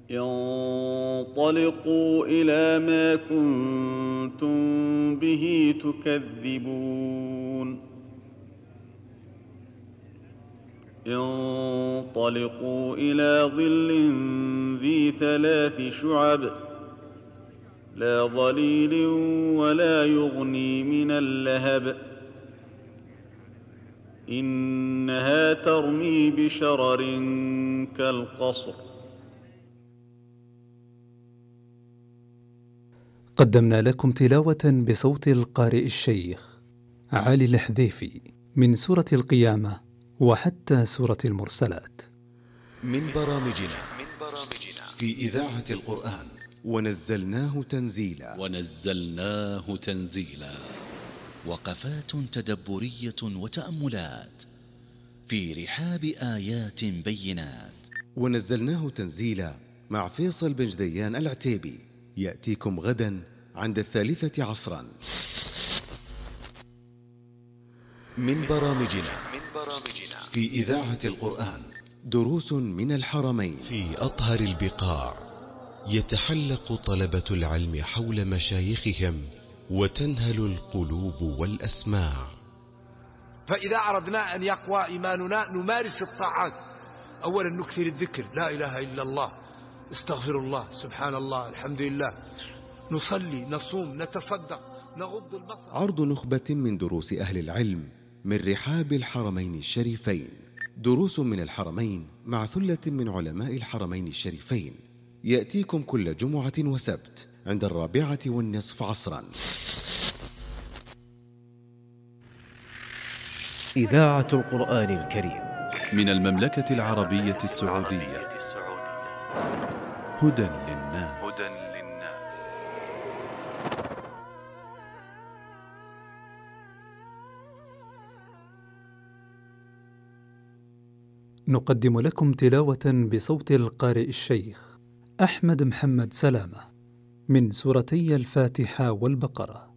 انطلقوا إلى ما كنتم به تكذبون انطلقوا إلى ظل ذي 3 شعب لا ظليل ولا يغني من اللهب إنها ترمي بشرر كالقصر. قدمنا لكم تلاوة بصوت القارئ الشيخ علي الحذيفي من سورة القيامة وحتى سورة المرسلات. من برامجنا في إذاعة القرآن ونزلناه تنزيلا وقفات تدبرية وتأملات في رحاب آيات بينات. ونزلناه تنزيلا مع فيصل بن جديان العتيبي يأتيكم غدا عند 3 عصرا. من برامجنا في إذاعة القرآن دروس من الحرمين. في أطهر البقاع يتحلق طلبة العلم حول مشايخهم وتنهل القلوب والأسماع. فإذا أردنا أن يقوى إيماننا نمارس الطاعات. أولا نكثر الذكر، لا إله إلا الله، استغفر الله، سبحان الله، الحمد لله، نصلي، نصوم، نتصدق، نغض البصر. عرض نخبة من دروس أهل العلم من رحاب الحرمين الشريفين. دروس من الحرمين مع ثلة من علماء الحرمين الشريفين يأتيكم كل جمعة وسبت عند 4:15 عصرا. إذاعة القرآن الكريم من المملكة العربية السعودية. هدى للناس. نقدم لكم تلاوة بصوت القارئ الشيخ أحمد محمد سلامة من سورتي الفاتحة والبقرة.